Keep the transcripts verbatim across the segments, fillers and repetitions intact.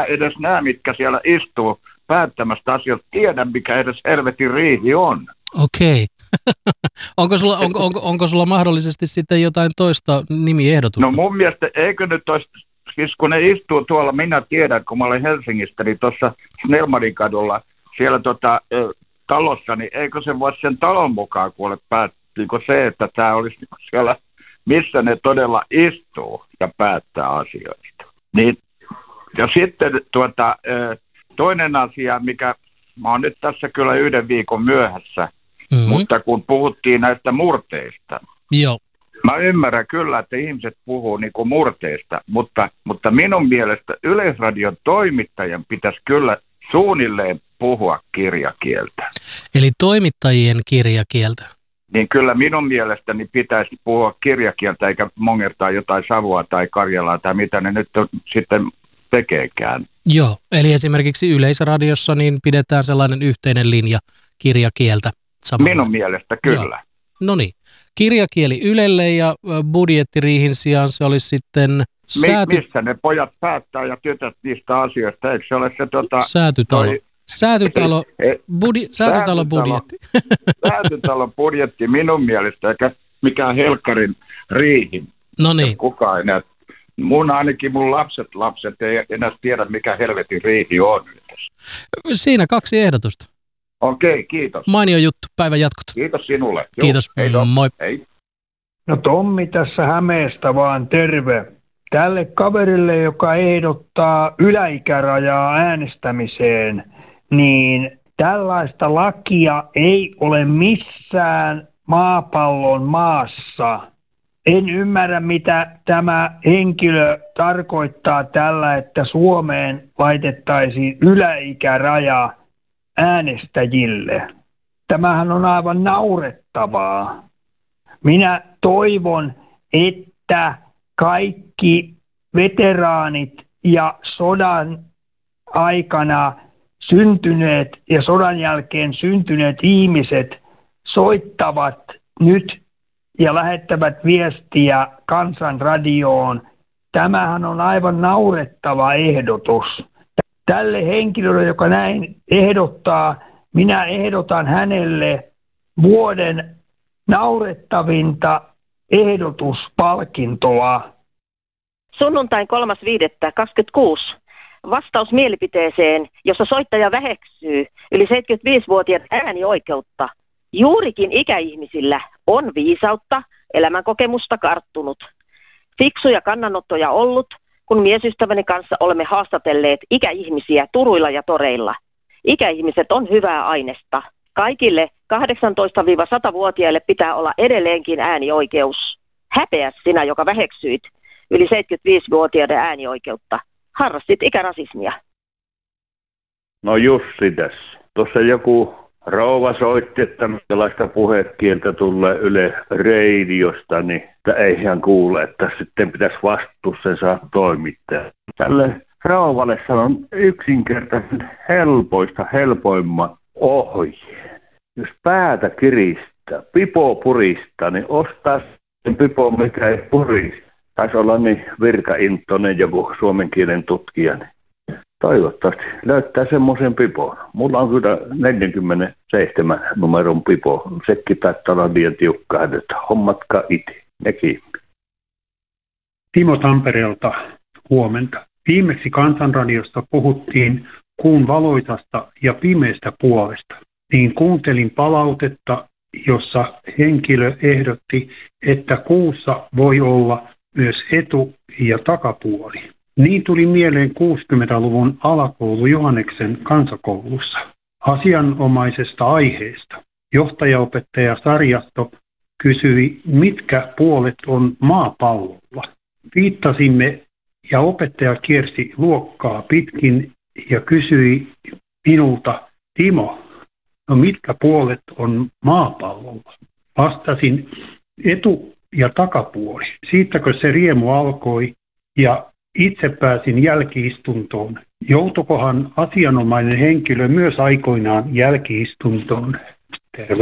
edes nämä, mitkä siellä istuu päättämästä asioita, tiedä, mikä edes helvetin riihi on. Okei. onko, sulla, onko, onko, onko sulla mahdollisesti sitten jotain toista nimiehdotusta? No mun mielestä, eikö nyt olisi, siis kun ne istuu tuolla, minä tiedän, kun mä olen Helsingistä, niin tuossa Snellmanin kadulla, siellä tota, talossa, niin eikö se voi sen talon mukaan kuule päättyä, se, että tämä olisi siellä, missä ne todella istuu ja päättää asioista. Niin, ja sitten tuota, toinen asia, mikä mä oon nyt tässä kyllä yhden viikon myöhässä, mm-hmm. mutta kun puhuttiin näistä murteista, Joo. mä ymmärrän kyllä, että ihmiset puhuu niin kuin murteista, mutta, mutta minun mielestä Yleisradion toimittajan pitäisi kyllä suunnilleen puhua kirjakieltä. Eli toimittajien kirjakieltä? Niin kyllä minun mielestäni pitäisi puhua kirjakieltä eikä mongertaa jotain savua tai karjalaa tai mitä ne nyt on, sitten tekeekään. Joo, eli esimerkiksi Yleisradiossa niin pidetään sellainen yhteinen linja kirjakieltä. Samalla. Minun mielestä kyllä. No niin, kirjakieli Ylelle ja budjettiriihin sijaan se olisi sitten sääty... Missä ne pojat päättää ja tytöt niistä asioista, eikö se ole se tota... Säätytalo. Toi... Säätytalo, budi... Säätytalo budjetti. Säätytalon budjetti minun mielestä, eikä mikään helkkarin riihi. No niin. Kukaan enää. Mun ainakin mun lapset lapset ei enää tiedä, mikä helvetin riihi on. Siinä kaksi ehdotusta. Okei, kiitos. Mainio juttu, päivän jatkot. Kiitos sinulle. Juh, kiitos, hei, moi. Hei. No Tommi tässä Hämeestä vaan, terve. Tälle kaverille, joka ehdottaa yläikärajaa äänestämiseen, niin tällaista lakia ei ole missään maapallon maassa. En ymmärrä, mitä tämä henkilö tarkoittaa tällä, että Suomeen laitettaisiin yläikäraja äänestäjille. Tämähän on aivan naurettavaa. Minä toivon, että kaikki veteraanit ja sodan aikana syntyneet ja sodan jälkeen syntyneet ihmiset soittavat nyt ja lähettävät viestiä Kansanradioon. Tämähän on aivan naurettava ehdotus. Tälle henkilölle, joka näin ehdottaa, minä ehdotan hänelle vuoden naurettavinta ehdotuspalkintoa. Sunnuntain kolmas viidettä kaksikymmentäkuusi. Vastaus mielipiteeseen, jossa soittaja väheksyy yli seitsemänkymmentäviisivuotiaat äänioikeutta. Juurikin ikäihmisillä on viisautta, elämänkokemusta karttunut. Fiksuja kannanottoja ollut, kun miesystäväni kanssa olemme haastatelleet ikäihmisiä turuilla ja toreilla. Ikäihmiset on hyvää ainesta. Kaikille kahdeksantoista-sata-vuotiaille pitää olla edelleenkin äänioikeus. Häpeä sinä, joka väheksyit yli seitsemänkymmentäviisivuotiaiden äänioikeutta. Harrastit ikärasismia. No Jussi tässä. Tuossa joku rouva soitti, että minkälaista puhekieltä tulee Yle radiosta, niin ei hän kuule, että sitten pitäisi vastuussensa toimittaa. Tälle rouvalle sanon yksinkertaisen helpoista helpoimman ohjeen. Jos päätä kiristää, pipo puristaa, niin ostaa sen pipo, mikä ei purista. Taisi olla niin virkaintoinen joku suomen kielen tutkija. Niin toivottavasti löytää semmoisen pipon. Mulla on kyllä neljäkymmentäseitsemän numeron pipo. Sekin taitaa olla liian tiukkaa, että hommatkaa itse. Nekin. Timo Tampereelta huomenta. Viimeksi Kansanradiosta puhuttiin kuun valoisasta ja pimeästä puolesta. Niin kuuntelin palautetta, jossa henkilö ehdotti, että kuussa voi olla myös etu- ja takapuoli. Niin tuli mieleen kuusikymmentäluvun alakoulu Johanneksen kansakoulussa asianomaisesta aiheesta. Johtajaopettaja Sarjasto kysyi, mitkä puolet on maapallolla. Viittasimme ja opettaja kiersi luokkaa pitkin ja kysyi minulta, Timo, no mitkä puolet on maapallolla? Vastasin etu- ja takapuoli. Siitäkö se riemu alkoi ja itse pääsin jälki-istuntoon. Joutukohan asianomainen henkilö myös aikoinaan jälki-istuntoon?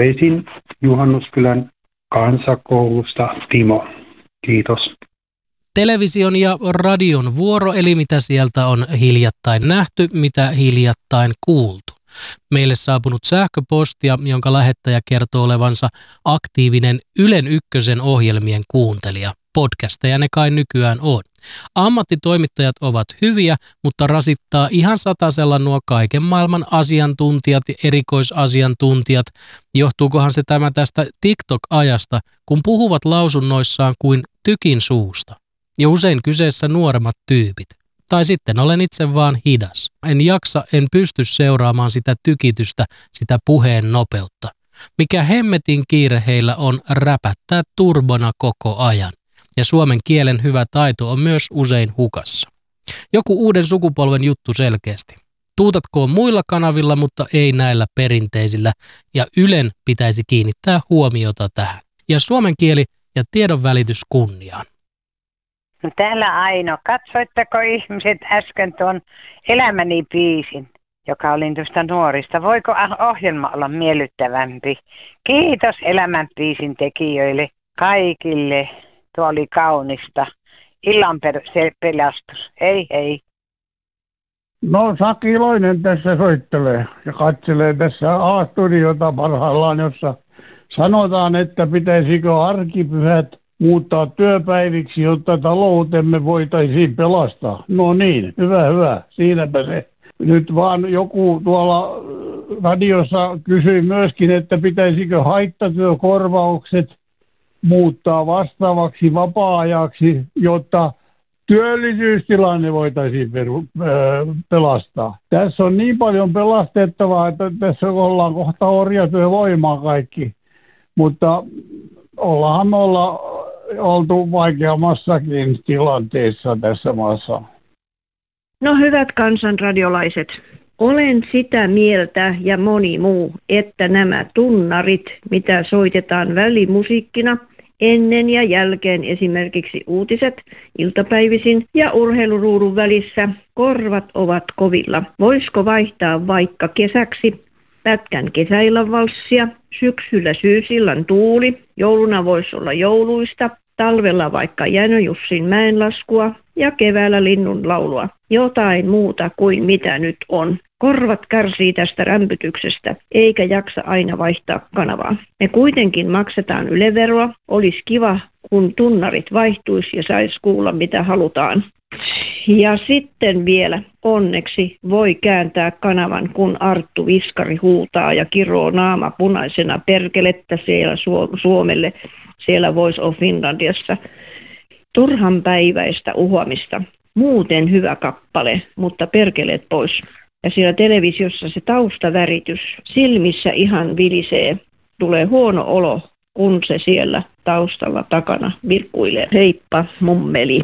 Terveisin Juhannuskylän kansakoulusta Timo. Kiitos. Television ja radion vuoro, eli mitä sieltä on hiljattain nähty, mitä hiljattain kuultu. Meille saapunut sähköpostia, jonka lähettäjä kertoo olevansa aktiivinen Ylen Ykkösen ohjelmien kuuntelija. Podcasteja ne kai nykyään on. Ammattitoimittajat ovat hyviä, mutta rasittaa ihan satasella nuo kaiken maailman asiantuntijat ja erikoisasiantuntijat. Johtuukohan se tämä tästä TikTok-ajasta, kun puhuvat lausunnoissaan kuin tykin suusta? Ja usein kyseessä nuoremmat tyypit. Tai sitten olen itse vaan hidas. En jaksa, en pysty seuraamaan sitä tykitystä, sitä puheen nopeutta. Mikä hemmetin kiire heillä on räpättää turbona koko ajan. Ja suomen kielen hyvä taito on myös usein hukassa. Joku uuden sukupolven juttu selkeästi. Tuutatkoon muilla kanavilla, mutta ei näillä perinteisillä. Ja Ylen pitäisi kiinnittää huomiota tähän. Ja suomen kieli ja tiedonvälitys kunniaan. No täällä Aino, katsoitteko ihmiset äsken tuon Elämäni biisin, joka oli tuosta nuorista? Voiko ohjelma olla miellyttävämpi? Kiitos Elämän biisin tekijöille, kaikille. Tuo oli kaunista. Illan per- se pelastus. Hei hei. No Saki Iloinen tässä soittelee ja katselee tässä A-studiota parhaillaan, jossa sanotaan, että pitäisikö arkipyhät muuttaa työpäiviksi, jotta taloutemme voitaisiin pelastaa. No niin, hyvä, hyvä. Siinäpä se. Nyt vaan joku tuolla radiossa kysyi myöskin, että pitäisikö haittatyökorvaukset muuttaa vastaavaksi vapaa-ajaksi, jotta työllisyystilanne voitaisiin peru, ö, pelastaa. Tässä on niin paljon pelastettavaa, että tässä ollaan kohta orjatyövoimaa kaikki, mutta ollaan me olla oltu vaikeammassakin tilanteessa tässä maassa. No hyvät kansanradiolaiset, olen sitä mieltä ja moni muu, että nämä tunnarit, mitä soitetaan välimusiikkina, ennen ja jälkeen esimerkiksi uutiset iltapäivisin ja urheiluruudun välissä, korvat ovat kovilla. Voisiko vaihtaa vaikka kesäksi pätkän kesäillan valssia, syksyllä syysillan tuuli, jouluna voisi olla jouluista, talvella vaikka Jäno Jussin mäenlaskua ja keväällä linnun laulua. Jotain muuta kuin mitä nyt on. Korvat kärsii tästä rämpytyksestä, eikä jaksa aina vaihtaa kanavaa. Me kuitenkin maksetaan Yle-veroa. Olisi kiva, kun tunnarit vaihtuisi ja saisi kuulla mitä halutaan. Ja sitten vielä onneksi voi kääntää kanavan, kun Arttu Viskari huutaa ja kiroo naama punaisena perkelettä siellä Suomelle, siellä Voice of Finlandiassa. Turhan päiväistä uhoamista. Muuten hyvä kappale, mutta perkeleet pois. Ja siellä televisiossa se taustaväritys silmissä ihan vilisee. Tulee huono olo, kun se siellä taustalla takana virkkuilee. Heippa, mummeli.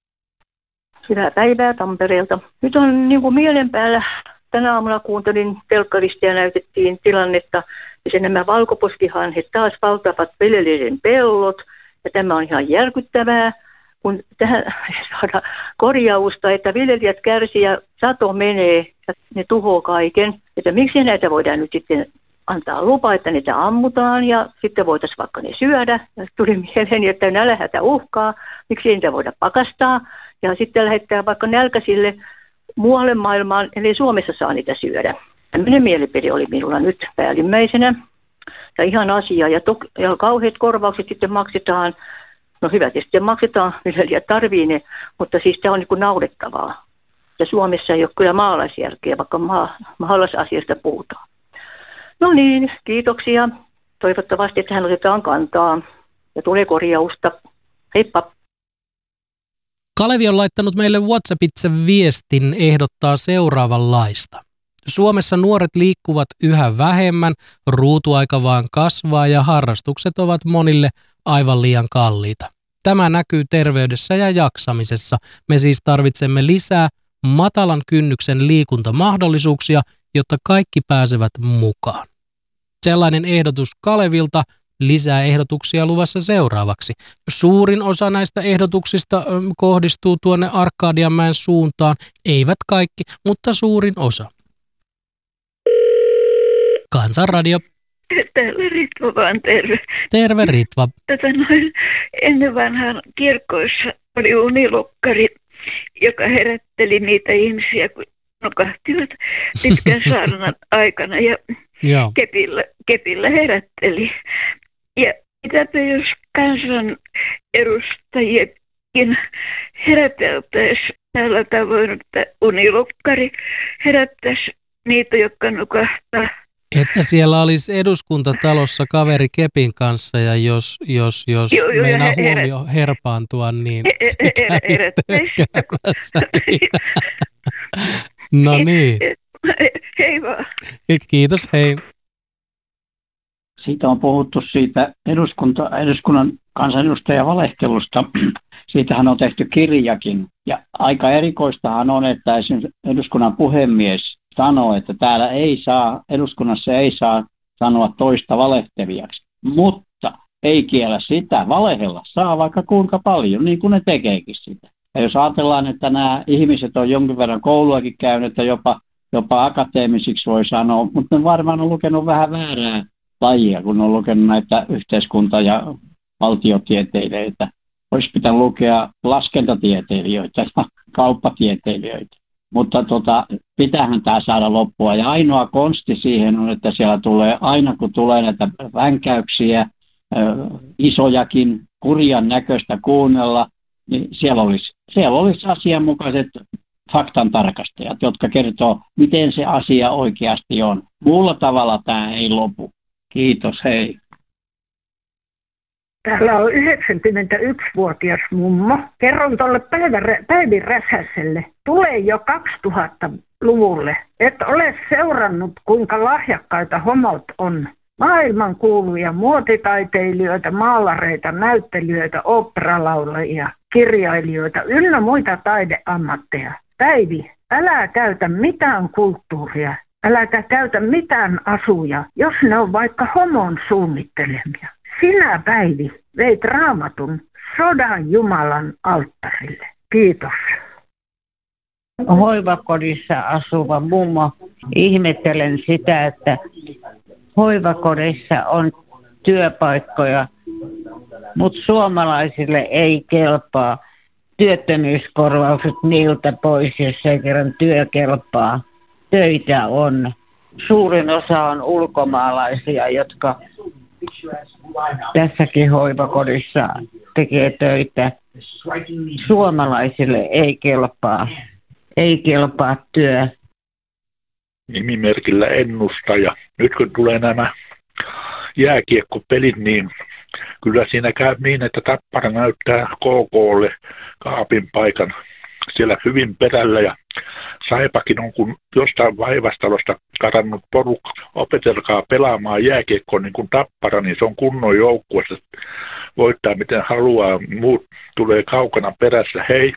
Hyvää päivää Tampereelta. Nyt on niin kuin mielen päällä. Tänä aamuna kuuntelin telkkarista ja näytettiin tilannetta. Ja se nämä valkoposkihanhet taas valtavat viljelijöiden pellot. Ja tämä on ihan järkyttävää, kun tähän saadaan korjausta, että viljelijät kärsii ja sato menee ja ne tuhoaa kaiken. Että miksi näitä voidaan nyt sitten antaa lupa, että niitä ammutaan ja sitten voitaisiin vaikka ne syödä. Ja tuli mieleeni, että nälänhätä uhkaa, miksi niitä voida pakastaa. Ja sitten lähettää vaikka nälkäisille muualle maailmaan, eli Suomessa saa niitä syödä. Tämmöinen mielipide oli minulla nyt päällimmäisenä. Ja ihan asia. Ja, to- ja kauheat korvaukset sitten maksetaan. No hyvä, sitten maksetaan, viljelijät tarvii ne, mutta siis tämä on niin kuin naurettavaa. Ja Suomessa ei ole kyllä maalaisjärkeä, vaikka maa- maalaisasiasta puhutaan. No niin, kiitoksia. Toivottavasti tähän otetaan kantaa ja tulee korjausta. Heippa! Kalevi on laittanut meille WhatsAppitse viestin, ehdottaa seuraavanlaista. Suomessa nuoret liikkuvat yhä vähemmän, ruutuaika vaan kasvaa ja harrastukset ovat monille aivan liian kalliita. Tämä näkyy terveydessä ja jaksamisessa. Me siis tarvitsemme lisää matalan kynnyksen liikuntamahdollisuuksia, jotta kaikki pääsevät mukaan. Sellainen ehdotus Kalevilta. Lisää ehdotuksia luvassa seuraavaksi. Suurin osa näistä ehdotuksista kohdistuu tuonne Arkadianmäen suuntaan. Eivät kaikki, mutta suurin osa. Kansanradio. Täällä Ritva vaan terve. Terve Ritva. Tätä noin ennen vanhaan kirkkoissa oli unilukkari, joka herätteli niitä ihmisiä, kun nukahtivat pitkän saarnan aikana ja kepillä, kepillä herätteli. Ja mitäpä jos kansan edustajienkin heräteltäisiin tällä tavoin, että unilukkari herättäisi niitä, jotka nukahtaa. Että siellä olisi eduskuntatalossa kaveri kepin kanssa ja jos, jos, jos joo, joo, meinaa her- huomio herpaantua, niin her- se kävisi tökkäämässä. No niin. Hei vaan. Kiitos, hei. Siitä on puhuttu siitä eduskunta, eduskunnan kansanedustajan valehtelusta. Siitähän on tehty kirjakin. Ja aika erikoistahan on, että esimerkiksi eduskunnan puhemies sanoo, että täällä ei saa, eduskunnassa ei saa sanoa toista valehtelijaksi. Mutta ei kiellä sitä, valehella saa vaikka kuinka paljon, niin kuin ne tekeekin sitä. Ja jos ajatellaan, että nämä ihmiset on jonkin verran kouluakin käynyt, että jopa, jopa akateemisiksi voi sanoa, mutta ne varmaan on lukenut vähän väärää lajia, kun on lukenut näitä yhteiskunta- ja valtiotieteilijöitä. Olisi pitänyt lukea laskentatieteilijöitä ja kauppatieteilijöitä. Mutta tota, pitäähän tämä saada loppua. Ja ainoa konsti siihen on, että siellä tulee, aina kun tulee näitä vänkäyksiä, ö, isojakin, kurjan näköistä kuunnella, niin siellä olisi, siellä olisi asianmukaiset faktan tarkastajat, jotka kertoo, miten se asia oikeasti on. Muulla tavalla tämä ei lopu. Kiitos, hei. Täällä on yhdeksänkymmentäyksivuotias mummo. Kerron tuolle Päivi Räsäselle. Tulee jo kaksituhattaluvulle. Et ole seurannut, kuinka lahjakkaita homot on. Maailmankuuluja muotitaiteilijoita, maalareita, näyttelijöitä, oopperalaulajia, kirjailijoita ynnä muita taideammatteja. Päivi, älä käytä mitään kulttuuria. Äläkä käytä mitään asuja, jos ne on vaikka homon suunnittelemia. Sinä, Päivi, veit Raamatun sodan Jumalan alttarille. Kiitos. Hoivakodissa asuva mummo. Ihmettelen sitä, että hoivakodissa on työpaikkoja, mutta suomalaisille ei kelpaa. Työttömyyskorvaukset niiltä pois, jos ei kerran työ kelpaa. Töitä on. Suurin osa on ulkomaalaisia, jotka tässäkin hoivakodissa tekee töitä. Suomalaisille ei kelpaa. Ei kelpaa työ. Nimimerkillä ennustaja. Nyt kun tulee nämä jääkiekkopelit, niin kyllä siinä käy niin, että Tappara näyttää K K:lle kaapin paikan siellä hyvin perällä ja Saipakin on kun jostain vaivastalosta karannut porukka, opetelkaa pelaamaan jääkiekkoa niin kuin Tappara, niin se on kunnon joukkueessa, voittaa miten haluaa, muut tulee kaukana perässä, hei.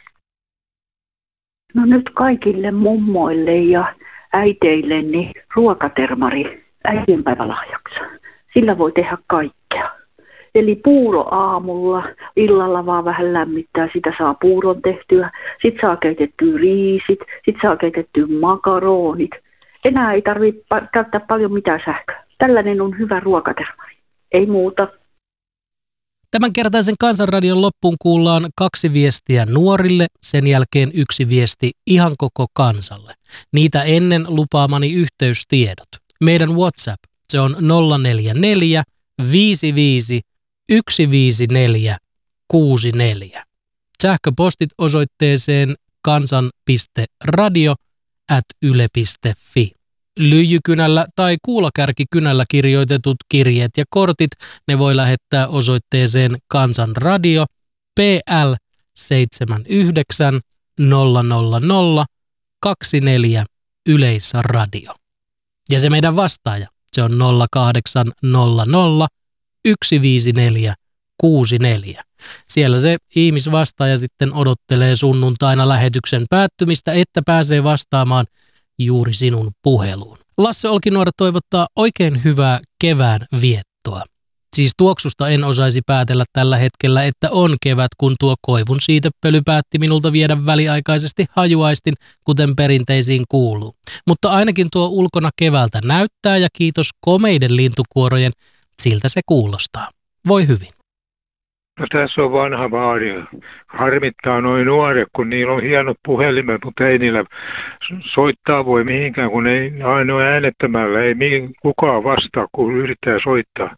No nyt kaikille mummoille ja äiteille niin ruokatermari äitienpäivälahjaksi. Sillä voi tehdä kaikkea. Eli puuro aamulla, illalla vaan vähän lämmittää, sitä saa puuron tehtyä, sit saa keitettyä riisit, sit saa keitettyä makaronit. Enää ei tarvitse käyttää paljon mitään sähköä. Tällainen on hyvä ruokatermari. Ei muuta. Tämänkertaisen Kansanradion loppuun kuullaan kaksi viestiä nuorille, sen jälkeen yksi viesti ihan koko kansalle. Niitä ennen lupaamani yhteystiedot. Meidän WhatsApp, se on nolla neljä neljä viisi viisi yksi viisi neljä kuusi neljä. Sähköpostit osoitteeseen kansan piste radio ät yle piste fi. Lyijykynällä tai kuulakärkikynällä kirjoitetut kirjeet ja kortit, ne voi lähettää osoitteeseen Kansanradio P L seitsemänkymmentäyhdeksän nolla nolla nolla kaksikymmentäneljä Yleisradio. Ja se meidän vastaaja, se on nolla kahdeksan nolla nolla yksi viisi neljä kuusi neljä. Siellä se ihmisvastaaja sitten odottelee sunnuntaina lähetyksen päättymistä, että pääsee vastaamaan juuri sinun puheluun. Lasse Olkinuora toivottaa oikein hyvää kevään viettoa. Siis tuoksusta en osaisi päätellä tällä hetkellä, että on kevät, kun tuo koivun siitepöly päätti minulta viedä väliaikaisesti hajuaistin, kuten perinteisiin kuuluu. Mutta ainakin tuo ulkona keväältä näyttää ja kiitos komeiden lintukuorojen, siltä se kuulostaa. Voi hyvin. No tässä on vanha vaari. Harmittaa noin nuoret, kun niillä on hienot puhelimet, mutta ei niillä soittaa voi mihinkään, kun ei ainoa äänettämällä. Ei mihin kukaan vastaa, kun yrittää soittaa.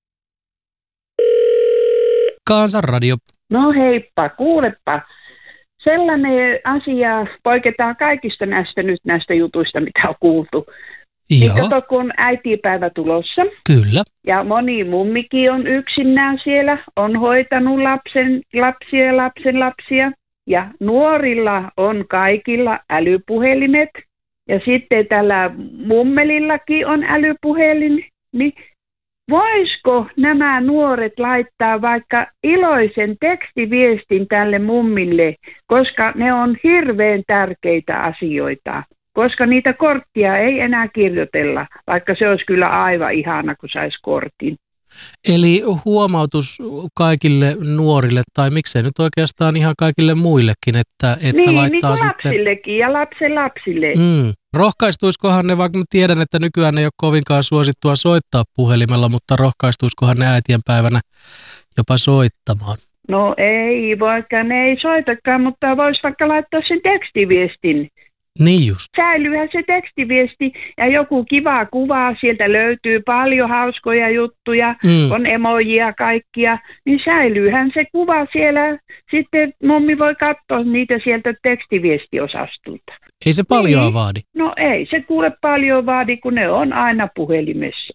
Kansanradio. No heippa, kuulepa. Sellainen asia, poiketaan kaikista näistä nyt näistä jutuista, mitä on kuultu. Joo. Kato, kun äitipäivä tulossa. Kyllä. Ja moni mummikin on yksinään siellä, on hoitanut lapsen, lapsia ja lapsen lapsia. Ja nuorilla on kaikilla älypuhelimet. Ja sitten tällä mummelillakin on älypuhelin. Niin voisiko nämä nuoret laittaa vaikka iloisen tekstiviestin tälle mummille, koska ne on hirveän tärkeitä asioita. Koska niitä korttia ei enää kirjoitella, vaikka se olisi kyllä aivan ihana, kun saisi kortin. Eli huomautus kaikille nuorille, tai miksei nyt oikeastaan ihan kaikille muillekin, että, että niin, laittaa niin kuin sitten... lapsillekin ja lapsen lapsille. Mm. Rohkaistuiskohan ne, vaikka mä tiedän, että nykyään ei ole kovinkaan suosittua soittaa puhelimella, mutta rohkaistuiskohan ne äitien päivänä jopa soittamaan? No ei, vaikka ne ei soitakaan, mutta voisi vaikka laittaa sen tekstiviestin. Niin just. Säilyyhän se tekstiviesti ja joku kiva kuva, sieltä löytyy paljon hauskoja juttuja, mm. on emojia kaikkia, niin säilyyhän se kuva siellä. Sitten mummi voi katsoa niitä sieltä tekstiviestiosastolta. Ei se paljon niin. vaadi. No ei se kuule paljon vaadi, kun ne on aina puhelimessa.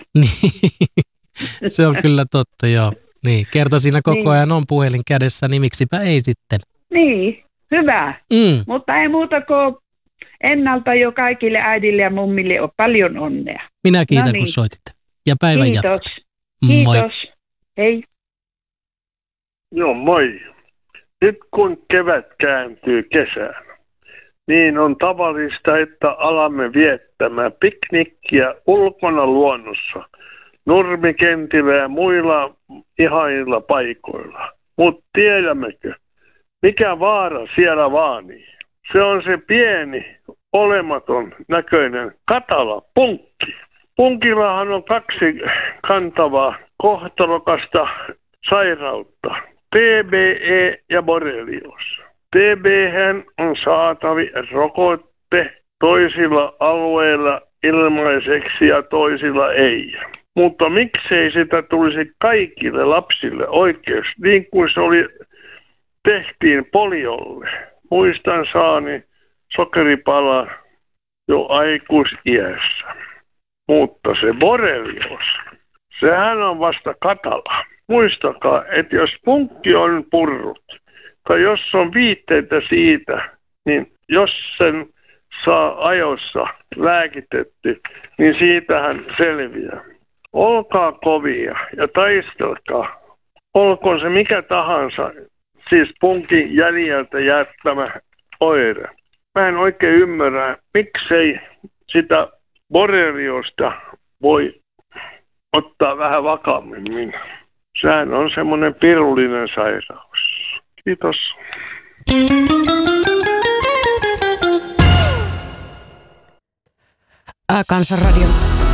Se on kyllä totta, joo. Niin, kerta siinä koko niin. ajan on puhelin kädessä, niin miksipä ei sitten. Niin, hyvä. Mm. Mutta ei muuta kuin ennalta jo kaikille äidille ja mummille on paljon onnea. Minä kiitän, no niin. kun soititte. Ja päivän Kiitos. jatkoa. Kiitos. Moi. Hei. Joo, moi. Nyt kun kevät kääntyy kesään, niin on tavallista, että alamme viettämään piknikkiä ulkona luonnossa, nurmikentillä ja muilla ihanilla paikoilla. Mutta tiedämmekö, mikä vaara siellä vaanii? Se on se pieni, olematon näköinen katala punkki. Punkillahan on kaksi kantavaa kohtalokasta sairautta, T B E ja borrelioosi. T B on saatavi rokotte toisilla alueilla ilmaiseksi ja toisilla ei. Mutta miksei sitä tulisi kaikille lapsille oikeus, niin kuin se oli, tehtiin poliolle. Muistan saani sokeripala jo aikuisiässä. Mutta se borrelioosi, sehän on vasta katala. Muistakaa, että jos punkki on purrut, tai jos on viitteitä siitä, niin jos sen saa ajoissa lääkitetty, niin siitähän selviää. Olkaa kovia ja taistelkaa. Olkoon se mikä tahansa, siis punkin jäljeltä jättämä oire. Mä en oikein ymmärrä, miksei sitä borreliosta voi ottaa vähän vakavammin. Sehän on semmoinen pirullinen sairaus. Kiitos. Kansanradion